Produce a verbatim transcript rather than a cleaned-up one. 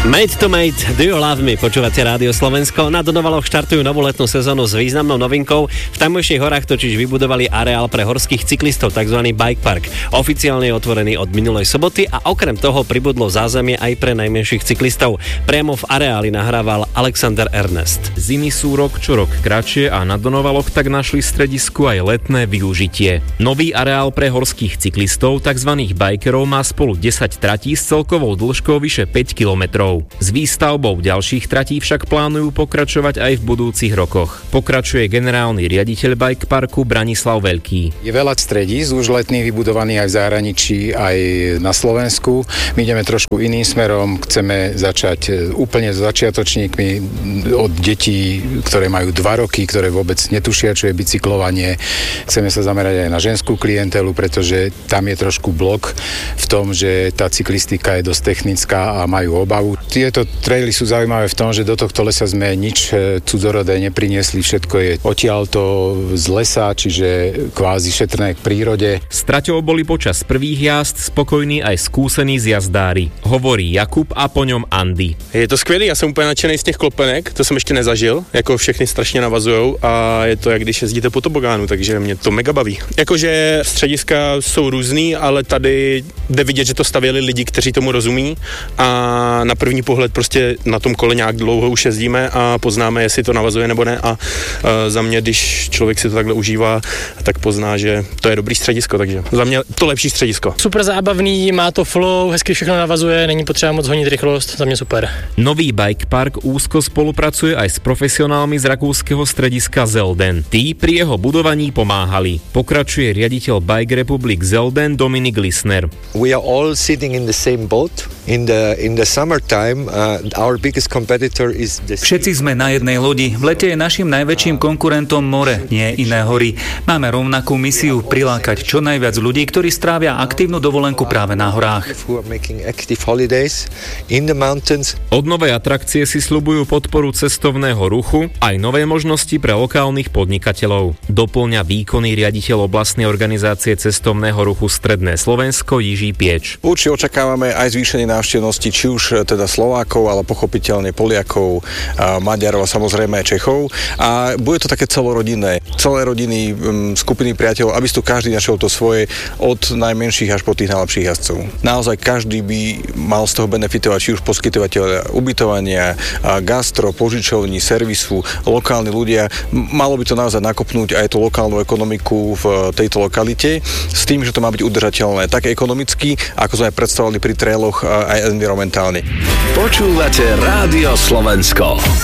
Made to Made, Do You Love Me, počúvate Rádio Slovensko. Na Donovaloch štartujú novú letnú sezónu s významnou novinkou. V tamojších horách totiž vybudovali areál pre horských cyklistov, tzv. Bike Park. Oficiálne je otvorený od minulej soboty a okrem toho pribudlo zázemie aj pre najmenších cyklistov. Priamo v areáli nahrával Alexander Ernest. Zimy sú rok čo rok kratšie a na Donovaloch tak našli v stredisku aj letné využitie. Nový areál pre horských cyklistov, tzv. Bikerov, má spolu desať tratí s celkovou dĺžkou vyše päť kilometrov. S výstavbou ďalších tratí však plánujú pokračovať aj v budúcich rokoch. Pokračuje generálny riaditeľ Bike Parku Branislav Veľký. Je veľa stredísk už letných vybudovaných aj v zahraničí, aj na Slovensku. My ideme trošku iným smerom, chceme začať úplne s začiatočníkmi, od detí, ktoré majú dva roky, ktoré vôbec netušia, čo je bicyklovanie. Chceme sa zamerať aj na ženskú klientelu, pretože tam je trošku blok v tom, že tá cyklistika je dosť technická a majú obavu. Tieto traily sú zaujímavé v tom, že do tohto lesa sme nič cudzorodé nepriniesli, všetko je odtiaľto z lesa, čiže kvázi šetrné k prírode. S traťou boli počas prvých jazd spokojní aj skúsení zjazdári. Hovorí Jakub a po ňom Andy. Je to skvělý, já jsem úplně nadšený z těch klopenek, to jsem ještě nezažil, jako všechny strašně navazujou a je to jak když jezdíte po tobogánu, takže mě to mega baví. Jakože střediska jsou různý, ale tady jde vidět, že to stavěli lidi, kteří tomu rozumí a na první pohled prostě na tom kole nějak dlouho už jezdíme a poznáme, jestli to navazuje nebo ne a uh, za mě, když člověk si to takhle užívá, tak pozná, že to je dobrý středisko, takže za mě to lepší středisko. Super zábavný, má to flow, hezky všechno navazuje, není potřeba moc honit rychlost, za mě super. Nový Bike Park úzko spolupracuje aj s profesionálmi z rakúskeho strediska Zelden. Tí pri jeho budovaní pomáhali. Pokračuje riaditeľ Bike Republic Zelden Dominik Lisner. We are all sitting in the same boat. In the in the summertime uh, our biggest competitor is the sea. Všetci sme na jednej lodi. V lete je našim najväčším konkurentom more, nie iné hory. Máme rovnakú misiu prilákať čo najviac ľudí, ktorí strávia aktívnu dovolenku práve na horách. Od novej atrakcie si sľubujú podporu cestovného ruchu aj nové možnosti pre lokálnych podnikateľov. Doplňa výkonný riaditeľ oblastnej organizácie cestovného ruchu Stredné Slovensko Jiří Pieč. Určite očakávame aj zvýšenie návštevnosti, či už teda Slovákov, ale pochopiteľne Poliakov, Maďarov a samozrejme aj Čechov. A bude to také celorodinné. Celé rodiny, skupiny priateľov, aby si tu každý našiel to svoje, od najmenších až po tých najlepších jazdcov. Naozaj každý by mal z toho benefitovať, či už poskytovateľ ubytovania, gastro, požičovní, servisu, lokálni ľudia. Malo by to naozaj nakopnúť aj tú lokálnu ekonomiku v tejto lokalite s tým, že to má byť udržateľné tak ekonomicky, ako sme predstavovali pri trailoch, aj environmentálne. Počúvate Rádio Slovensko.